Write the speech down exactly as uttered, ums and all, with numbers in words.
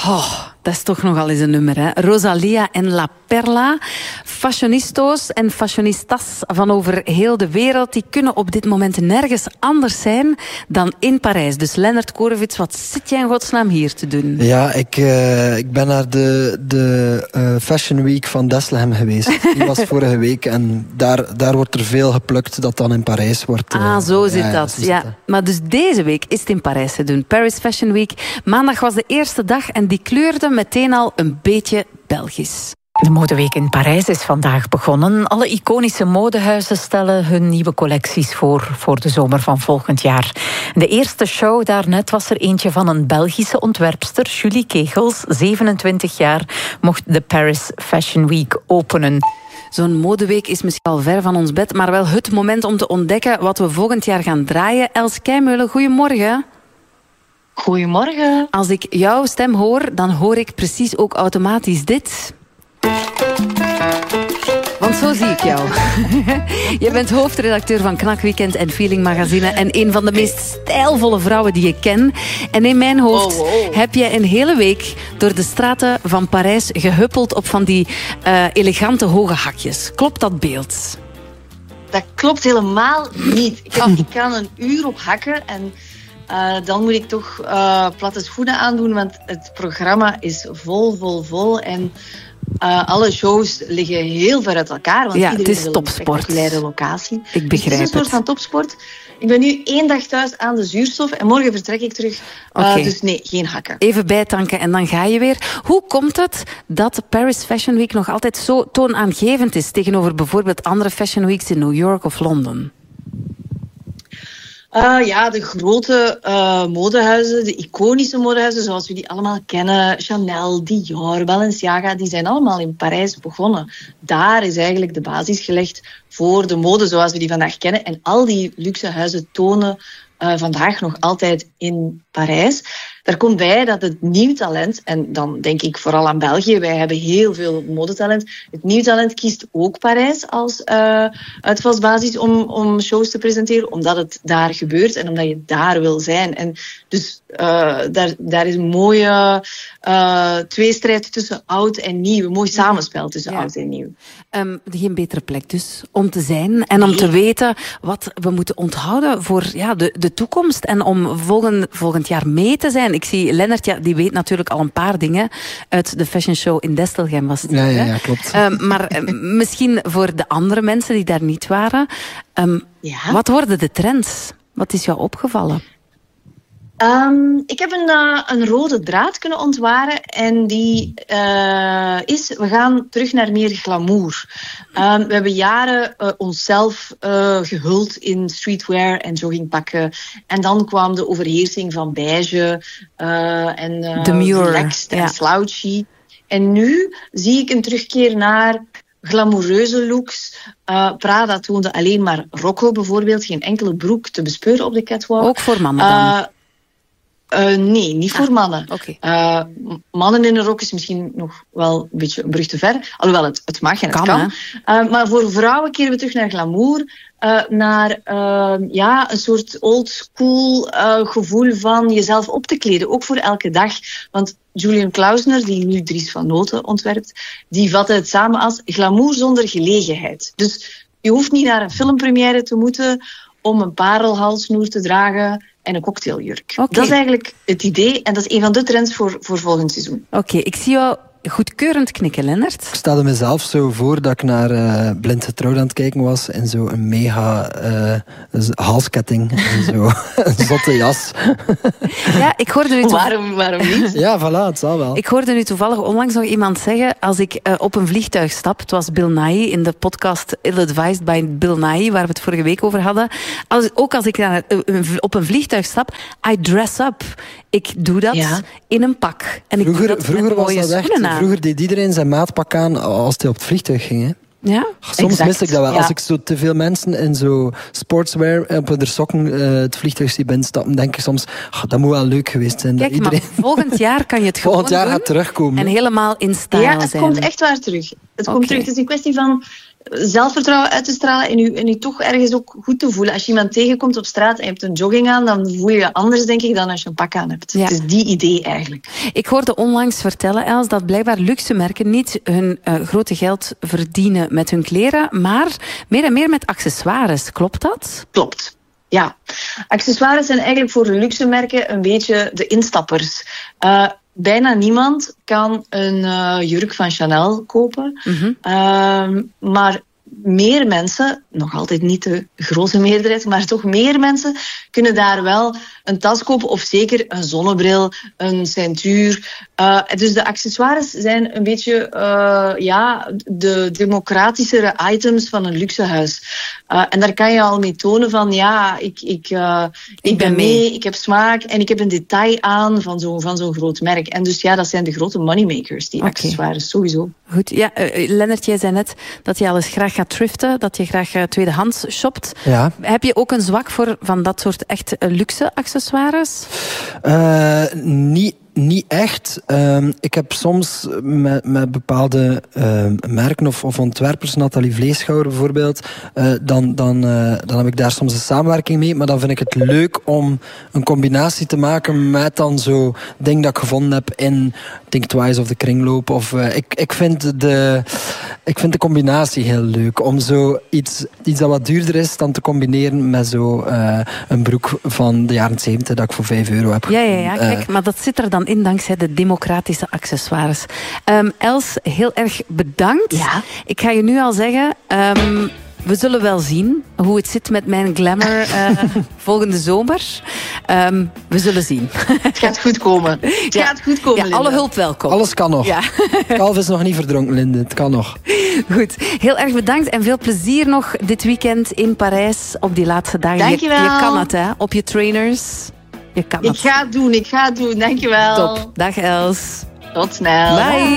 Oh, dat is toch nogal eens een nummer, hè? Rosalia en La Perla. Fashionistas en fashionistas van over heel de wereld, die kunnen op dit moment nergens anders zijn dan in Parijs. Dus Lennart Korevits, wat zit jij in godsnaam hier te doen? Ja, ik, uh, ik ben naar de, de uh, Fashion Week van Desselhem geweest. Die was vorige week en daar, daar wordt er veel geplukt dat dan in Parijs wordt. Uh, ah, zo zit ja, dat. zo zit ja. dat. Maar dus deze week is het in Parijs te doen. Paris Fashion Week. Maandag was de eerste dag en die kleurde meteen al een beetje Belgisch. De modeweek in Parijs is vandaag begonnen. Alle iconische modehuizen stellen hun nieuwe collecties voor voor de zomer van volgend jaar. De eerste show daarnet was er eentje van een Belgische ontwerpster, Julie Kegels, zevenentwintig jaar, mocht de Paris Fashion Week openen. Zo'n modeweek is misschien al ver van ons bed, maar wel het moment om te ontdekken wat we volgend jaar gaan draaien. Els Keimeulen, goedemorgen. Goedemorgen. Als ik jouw stem hoor, dan hoor ik precies ook automatisch dit. Want zo zie ik jou. Je bent hoofdredacteur van Knak Weekend en Feeling Magazine en een van de meest stijlvolle vrouwen die ik ken. En in mijn hoofd oh, oh. heb je een hele week door de straten van Parijs gehuppeld op van die uh, elegante hoge hakjes. Klopt dat beeld? Dat klopt helemaal niet. Ik, heb, ik kan een uur op hakken en uh, dan moet ik toch uh, platte schoenen aandoen, want het programma is vol, vol, vol en Uh, alle shows liggen heel ver uit elkaar. Want ja, iedereen het is wil topsport. Een spectaculaire locatie. Ik begrijp dus het is een soort het. van topsport. Ik ben nu één dag thuis aan de zuurstof en morgen vertrek ik terug. Okay. Uh, dus nee, geen hakken. Even bijtanken en dan ga je weer. Hoe komt het dat de Paris Fashion Week nog altijd zo toonaangevend is tegenover bijvoorbeeld andere Fashion Weeks in New York of Londen? Uh, ja, de grote uh, modehuizen, de iconische modehuizen zoals we die allemaal kennen, Chanel, Dior, Balenciaga, die zijn allemaal in Parijs begonnen. Daar is eigenlijk de basis gelegd voor de mode zoals we die vandaag kennen. En al die luxe huizen tonen uh, vandaag nog altijd in Parijs. Daar komt bij dat het nieuw talent, en dan denk ik vooral aan België, wij hebben heel veel modetalent. Het nieuw talent kiest ook Parijs als uh, uitvalsbasis om, om shows te presenteren, omdat het daar gebeurt en omdat je daar wil zijn. En dus uh, daar, daar is een mooie uh, tweestrijd tussen oud en nieuw, een mooi samenspel tussen ja. oud en nieuw. Um, geen betere plek dus om te zijn en om nee. te weten wat we moeten onthouden voor ja, de, de toekomst en om volgend, volgend jaar mee te zijn. Ik zie Lennart, ja, die weet natuurlijk al een paar dingen uit de fashion show in Destelgem was het. Ja, ja, ja, klopt. Um, maar um, misschien voor de andere mensen die daar niet waren. Um, ja. Wat worden de trends? Wat is jou opgevallen? Um, ik heb een, uh, een rode draad kunnen ontwaren en die uh, is, we gaan terug naar meer glamour. Um, we hebben jaren uh, onszelf uh, gehuld in streetwear en joggingpakken en dan kwam de overheersing van beige uh, en uh, relaxed en ja. slouchy. En nu zie ik een terugkeer naar glamoureuze looks. Uh, Prada toonde alleen maar rokken bijvoorbeeld, geen enkele broek te bespeuren op de catwalk. Ook voor mannen dan? Uh, Uh, nee, niet voor ah, mannen. Okay. Uh, mannen in een rok is misschien nog wel een beetje een brug te ver. Alhoewel, het, het mag en het kan. kan. Uh, maar voor vrouwen keren we terug naar glamour. Uh, naar uh, ja, een soort old school uh, gevoel van jezelf op te kleden. Ook voor elke dag. Want Julian Klausner, die nu Dries van Noten ontwerpt, die vatte het samen als glamour zonder gelegenheid. Dus je hoeft niet naar een filmpremière te moeten om een parelhalsnoer te dragen en een cocktailjurk. Okay. Dat is eigenlijk het idee en dat is een van de trends voor, voor volgend seizoen. Oké, okay, ik zie jou goedkeurend knikken, Lennart. Ik stelde mezelf zo voor dat ik naar uh, Blind Getrouwd aan het kijken was en zo een mega uh, halsketting en zo een zotte jas. Ja, ik hoorde nu toevallig... waarom, waarom niet? Ja, voilà, het zal wel. Ik hoorde nu toevallig onlangs nog iemand zeggen, als ik uh, op een vliegtuig stap, het was Bill Nighy in de podcast Ill Advised by Bill Nighy, waar we het vorige week over hadden. Als, ook als ik naar, uh, op een vliegtuig stap, I dress up. Ik doe dat ja. in een pak. En ik vroeger doe dat vroeger met was mooie dat echt, schoenen aan. Vroeger deed iedereen zijn maatpak aan als hij op het vliegtuig ging. Hè? Ja? Soms exact. mis ik dat wel. Ja. Als ik zo te veel mensen in zo sportswear op hun sokken uh, het vliegtuig zie binnenstappen, denk ik soms, oh, dat moet wel leuk geweest zijn. Kijk, dat iedereen... maar volgend jaar kan je het gewoon volgend jaar doen gaat terugkomen. En helemaal in style ja, het zijn. komt echt waar terug. Het okay. komt terug. Het is een kwestie van zelfvertrouwen uit te stralen en je, en je toch ergens ook goed te voelen. Als je iemand tegenkomt op straat en je hebt een jogging aan, dan voel je je anders, denk ik, dan als je een pak aan hebt. Ja. Het is die idee eigenlijk. Ik hoorde onlangs vertellen, Els, dat blijkbaar luxe merken niet hun uh, grote geld verdienen met hun kleren, maar meer en meer met accessoires. Klopt dat? Klopt. Ja. Accessoires zijn eigenlijk voor de luxe merken een beetje de instappers. Uh, Bijna niemand kan een uh, jurk van Chanel kopen. Mm-hmm. Uh, maar meer mensen, nog altijd niet de grote meerderheid, maar toch meer mensen kunnen daar wel een tas kopen of zeker een zonnebril, een ceintuur. Uh, dus de accessoires zijn een beetje uh, ja, de democratischere items van een luxehuis. Uh, en daar kan je al mee tonen van ja, ik, ik, uh, ik, ik ben mee, mee, ik heb smaak en ik heb een detail aan van zo'n van zo'n groot merk. En dus ja, dat zijn de grote moneymakers, die okay. accessoires, sowieso. Goed, ja, uh, Lennart, jij zei net dat je al eens graag gaat thriften, dat je graag uh, tweedehands shopt. Ja. Heb je ook een zwak voor van dat soort echt uh, luxe accessoires? Uh, niet Niet echt. Um, ik heb soms met, met bepaalde uh, merken of, of ontwerpers, Nathalie Vleeschouwer bijvoorbeeld, uh, dan, dan, uh, dan heb ik daar soms een samenwerking mee. Maar dan vind ik het leuk om een combinatie te maken met dan zo ding dat ik gevonden heb in Think Twice of de kringloop. Of, uh, ik, ik, vind de, ik vind de combinatie heel leuk. Om zo iets, iets dat wat duurder is dan te combineren met zo uh, een broek van de jaren zeventig dat ik voor vijf euro heb. Ja, ja, ja. Kijk, uh, maar dat zit er dan in dankzij de democratische accessoires. Um, Els, heel erg bedankt. Ja. Ik ga je nu al zeggen, um, we zullen wel zien hoe het zit met mijn glamour uh, volgende zomer. Um, we zullen zien. Het gaat goed komen. Het ja. gaat goed komen, ja, alle hulp welkom. Alles kan nog. Ja. Kalf is nog niet verdronken, Linde. Het kan nog. Goed. Heel erg bedankt en veel plezier nog dit weekend in Parijs op die laatste dagen. Dankjewel. Je, je kan het, hè? Op je trainers. Je kan ik het. ga het doen, ik ga het doen. Dankjewel. Top. Dag Els. Tot snel. Bye.